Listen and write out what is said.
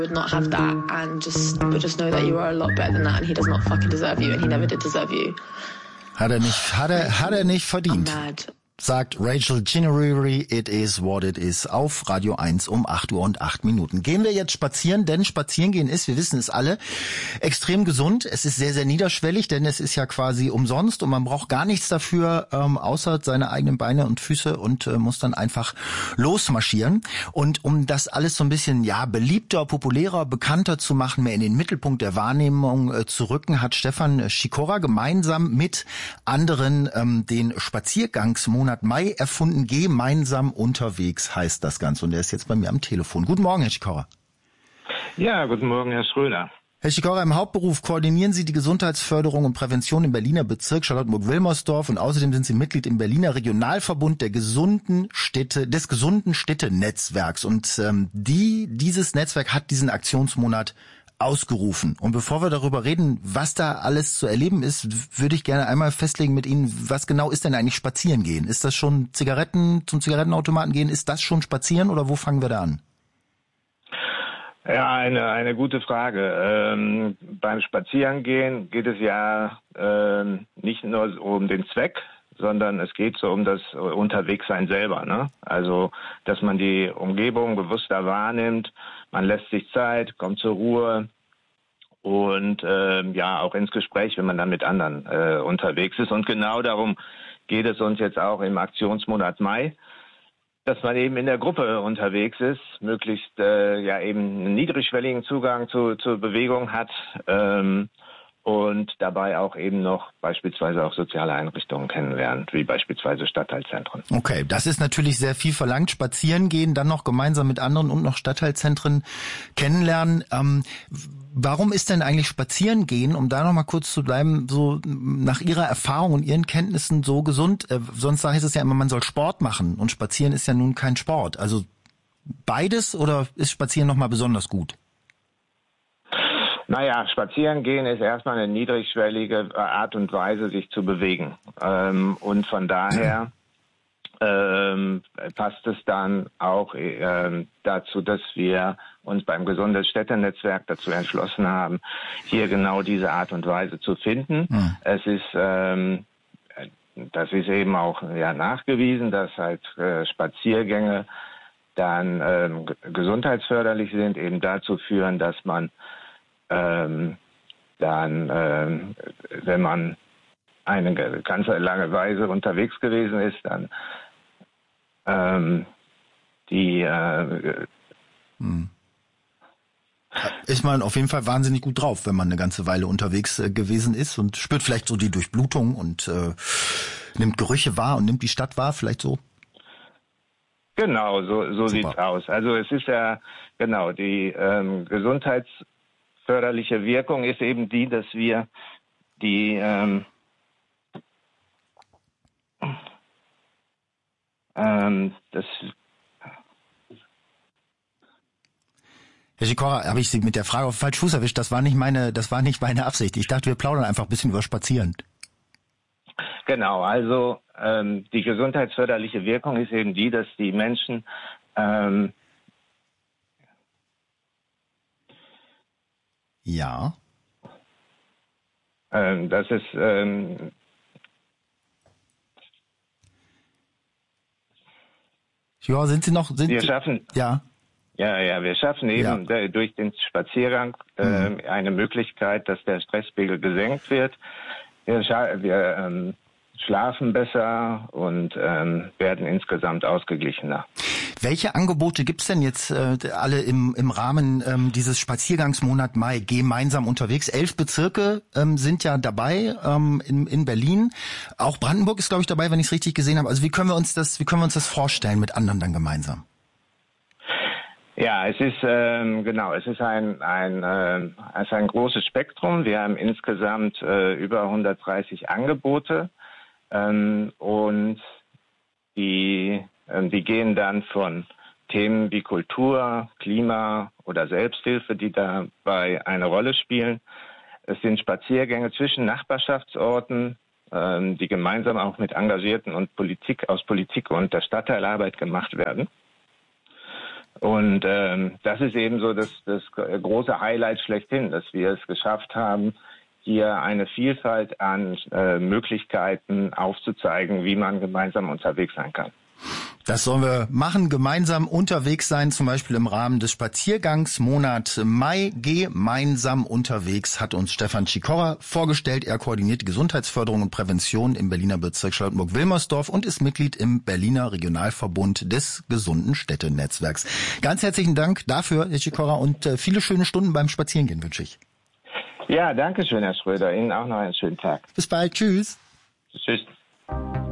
would not have that and just know that you are a lot better than that and he does not fucking deserve you and he never did deserve you. Hat er nicht verdient. I'm mad. Sagt Rachel Ginnery, It is what it is, auf Radio 1 um 8:08. Gehen wir jetzt spazieren, denn spazieren gehen ist, wir wissen es alle, extrem gesund. Es ist sehr, sehr niederschwellig, denn es ist ja quasi umsonst und man braucht gar nichts dafür, außer seine eigenen Beine und Füße und muss dann einfach losmarschieren. Und um das alles so ein bisschen, beliebter, populärer, bekannter zu machen, mehr in den Mittelpunkt der Wahrnehmung zu rücken, hat Stefan Schikora gemeinsam mit anderen den Spaziergangsmonat Mai erfunden. Gemeinsam unterwegs heißt das Ganze. Und er ist jetzt bei mir am Telefon. Guten Morgen, Herr Schikora. Ja, guten Morgen, Herr Schröder. Herr Schikora, im Hauptberuf koordinieren Sie die Gesundheitsförderung und Prävention im Berliner Bezirk Charlottenburg-Wilmersdorf und außerdem sind Sie Mitglied im Berliner Regionalverbund des gesunden Städtenetzwerks. Und dieses Netzwerk hat diesen Aktionsmonat ausgerufen. Und bevor wir darüber reden, was da alles zu erleben ist, würde ich gerne einmal festlegen mit Ihnen, was genau ist denn eigentlich spazieren gehen? Ist das schon zum Zigarettenautomaten gehen? Ist das schon spazieren oder wo fangen wir da an? Ja, eine gute Frage. Beim Spazierengehen geht es ja nicht nur um den Zweck, sondern es geht so um das Unterwegssein selber, ne? Also, dass man die Umgebung bewusster wahrnimmt, man lässt sich Zeit, kommt zur Ruhe und auch ins Gespräch, wenn man dann mit anderen unterwegs ist. Und genau darum geht es uns jetzt auch im Aktionsmonat Mai, dass man eben in der Gruppe unterwegs ist, möglichst eben einen niedrigschwelligen Zugang zur Bewegung hat, und dabei auch eben noch beispielsweise auch soziale Einrichtungen kennenlernt, wie beispielsweise Stadtteilzentren. Okay, das ist natürlich sehr viel verlangt. Spazieren gehen, dann noch gemeinsam mit anderen und noch Stadtteilzentren kennenlernen. Warum ist denn eigentlich Spazieren gehen, um da noch mal kurz zu bleiben, so nach Ihrer Erfahrung und Ihren Kenntnissen so gesund? Sonst heißt es ja immer, man soll Sport machen und Spazieren ist ja nun kein Sport. Also beides oder ist Spazieren noch mal besonders gut? Naja, spazieren gehen ist erstmal eine niedrigschwellige Art und Weise, sich zu bewegen. Und von daher passt es dann auch dazu, dass wir uns beim Gesundes Städtenetzwerk dazu entschlossen haben, hier genau diese Art und Weise zu finden. Es ist, das ist eben auch nachgewiesen, dass halt Spaziergänge dann gesundheitsförderlich sind, eben dazu führen, dass man wenn man eine ganze lange Weise unterwegs gewesen ist, dann ist man auf jeden Fall wahnsinnig gut drauf, wenn man eine ganze Weile unterwegs gewesen ist und spürt vielleicht so die Durchblutung und nimmt Gerüche wahr und nimmt die Stadt wahr, vielleicht so. Genau, so sieht's aus. Also es ist ja genau die gesundheitsförderliche Wirkung ist eben die, dass wir die Herr Schikora, habe ich Sie mit der Frage auf den falschen Fuß erwischt? Das war nicht meine Absicht. Ich dachte, wir plaudern einfach ein bisschen über Spazieren. Genau, also die gesundheitsförderliche Wirkung ist eben die, dass die Menschen das ist ja, sind Sie noch? Wir schaffen. Ja. Ja, wir schaffen eben durch den Spaziergang eine Möglichkeit, dass der Stresspegel gesenkt wird. Wir schlafen besser und werden insgesamt ausgeglichener. Welche Angebote gibt's denn jetzt alle im Rahmen dieses Spaziergangsmonat Mai gemeinsam unterwegs? 11 Bezirke sind ja dabei in Berlin. Auch Brandenburg ist, glaube ich, dabei, wenn ich es richtig gesehen habe. Also wie können wir uns das vorstellen mit anderen dann gemeinsam? Ja, es ist es ist ein großes Spektrum. Wir haben insgesamt über 130 Angebote und die gehen dann von Themen wie Kultur, Klima oder Selbsthilfe, die dabei eine Rolle spielen. Es sind Spaziergänge zwischen Nachbarschaftsorten, die gemeinsam auch mit Engagierten und aus Politik und der Stadtteilarbeit gemacht werden. Und das ist eben so das große Highlight schlechthin, dass wir es geschafft haben, hier eine Vielfalt an Möglichkeiten aufzuzeigen, wie man gemeinsam unterwegs sein kann. Das sollen wir machen, gemeinsam unterwegs sein, zum Beispiel im Rahmen des Spaziergangs Monat Mai. Gemeinsam unterwegs hat uns Stefan Cikorra vorgestellt. Er koordiniert die Gesundheitsförderung und Prävention im Berliner Bezirk Charlottenburg-Wilmersdorf und ist Mitglied im Berliner Regionalverbund des gesunden Städtenetzwerks. Ganz herzlichen Dank dafür, Herr Cikorra, und viele schöne Stunden beim Spazierengehen wünsche ich. Ja, danke schön, Herr Schröder. Ihnen auch noch einen schönen Tag. Bis bald. Tschüss. Tschüss.